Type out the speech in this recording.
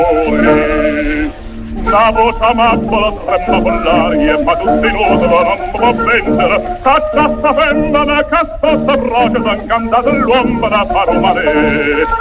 La voce amabile tremma con l'aria ma tutti nudo non può vendere caccia sta femmina che sto roce s'ha incantato l'uomo da far umane